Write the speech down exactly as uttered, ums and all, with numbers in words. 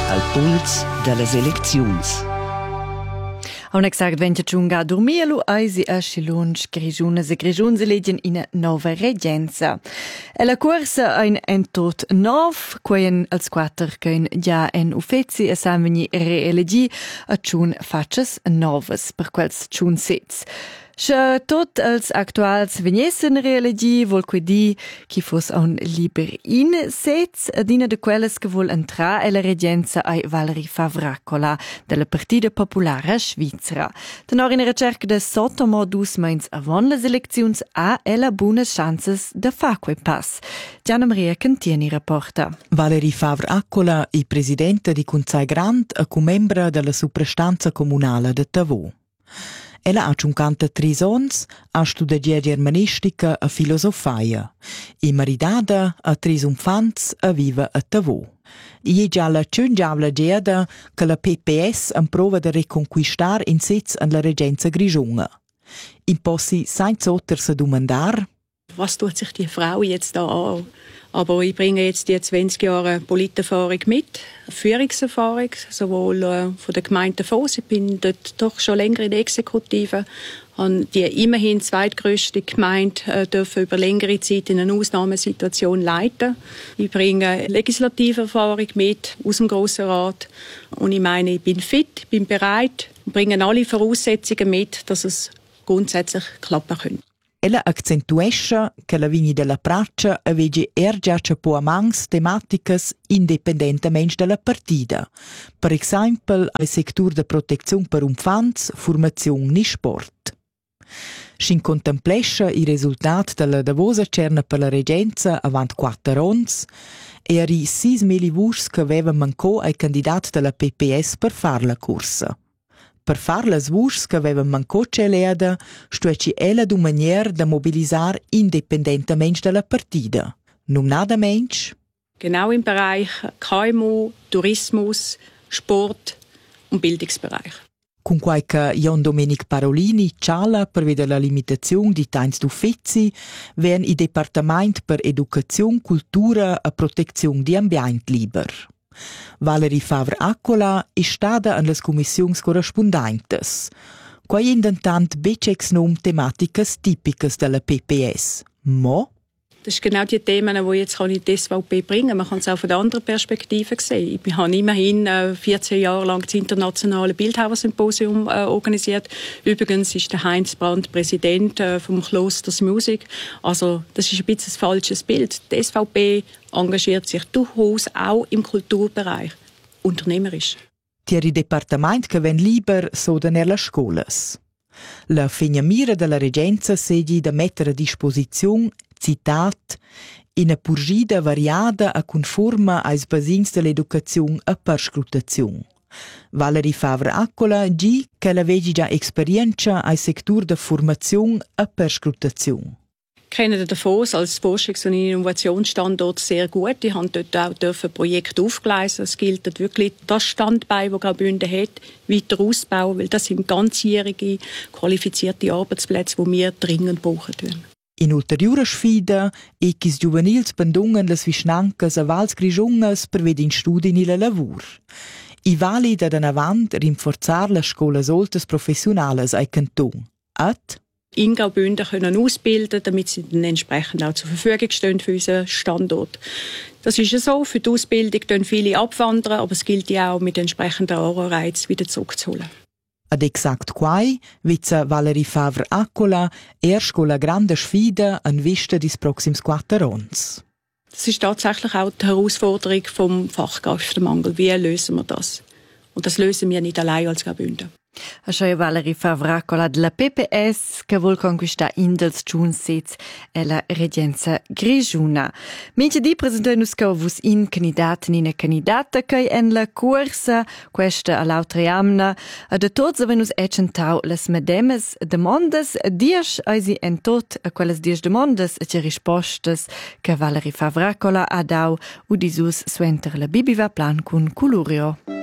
al puls dallas elecziuns. On exact venta giunga a dormirlo, eisi a Schilunsch, Grigiunas e Grigiuns eleggen ina nova regenza. E la corsa ein en tot nov, quien als quater quien già en uffezi e san veni reelegi a tschun faccias novas per quels tschun sets. Sche tot als actuals vegnessen reelegi vol quei di chi fos un liber in sets ad ina de quelles che vol entra e la regenza ai Valerie Favracola della Partida Popolare Svizzera. Tenor in ricerca de sottomo dus meins avon les elecziuns ha ella buonas chances de fa quei pass. Gianna Maria Cantieni rapporta. Valerie Favracola è presidente di Consai Grand e co-membra della suprastanza comunale de Tavò. Ella ha cinquantatré ans, ha studiato germanistica e filosofia. E maridada a tre infants e vive a Tavò. I è già la cingiavla giada che la P P S improva de reconquistar in sets en la regenza Grigiunga. In possi senza otterse domandar. Was tut sich die Frau jetzt da an? Aber ich bringe jetzt die zwanzig Jahre Politerfahrung mit, Führungserfahrung, sowohl äh, von der Gemeinde Davos. Ich bin dort doch schon länger in der Exekutive, habe die immerhin zweitgrößte Gemeinde äh, dürfen über längere Zeit in einer Ausnahmesituation leiten. Ich bringe Legislativerfahrung mit aus dem Grossen Rat und ich meine, ich bin fit, bin bereit und bringe alle Voraussetzungen mit, dass es grundsätzlich klappen könnte. Ella accentuescha che la vigni della Praccia avege ergiace po a mans tematicas independentemente dalla partida. Per esempio, al sector de protezione per infants, formazione ni sport. Shin contemplescha i risultat della Davosa cerna per la regenza avant quattro ans, eri sis milivurs che aveva manco ai candidat della P P S per far la corsa. Per far las vurs che aveva manco celeda, stueci ella du manier da mobilisar independentemente dalla partida. Non nada mensch. Genau im Bereich K M U, Tourismus, Sport und Bildungsbereich. Con qualche Jon Domenic Parolini ciala per vedere la limitazione di tains d'uffizzi, ven i Departament per Educazione, Cultura e Protezione di Ambient liber. Valerie Favracola è stata in las commissions corrispondentes, quai indentant becex nom tematicas tipicas della P P S. Mo? Das sind genau die Themen, die jetzt kann ich die S V P bringen. Man kann es auch von der anderen Perspektive sehen. Ich habe immerhin vierzehn Jahre lang das internationale Bildhauersymposium äh, organisiert. Übrigens ist der Heinz Brandt Präsident äh, vom Klosters Musik. Also das ist ein bisschen ein falsches Bild. Die S V P engagiert sich durchaus auch im Kulturbereich, unternehmerisch. Tieri departament che ven liber soden er las scolas. La feniamira della regenza sedi da mettere a disposizione, citat, in a purgida variada a conforma ais basins dell'educazione a perscrutazione. Valerie Favracola gi che la vegi già esperienza ai sector de formazione a perscrutazione. Ich kenne Davos als Forschungs- und Innovationsstandort sehr gut. Ich habe dort auch ein Projekt aufgeleistet. Es gilt dort wirklich das Standbein, das Graubünden hat, weiter ausbauen, weil das sind ganzjährige, qualifizierte Arbeitsplätze, die wir dringend brauchen. In ulteriore sfida, e che i giovanils pendungen le svisnancas a Vals Grigiungas per vedere studi nella lavur. I vali da in avant rinforzar le scolas oltes professionales ai canton. At in Graubünden können ausbilden, damit sie dann entsprechend auch zur Verfügung stehen für unseren Standort. Das ist ja so, für die Ausbildung können viele abwandern, aber es gilt ja auch mit entsprechenden Anreizen wieder zurückzuholen. Ad exact quai, viza Valerie Favracola, erst con la grande sfida an vista dis proxims quattro ans. Das ist tatsächlich auch die Herausforderung vom Fachkräftemangel. Wie lösen wir das? Und das lösen wir nicht allein als Graubünden. Això è Valerie Favracola della P P S che vuol conquistar indels giunsets e la regenza grigiuna. Mince di presentanus che vus in candidat in una candidata che en la corsa questa a l'altra amna de tots avenus ecentau las medemes demandas dies eisi en tot a quelles dies demandas e ce rispostas che Valerie Favracola ha dau udisus suenter la Bibiva plan cun Culurio.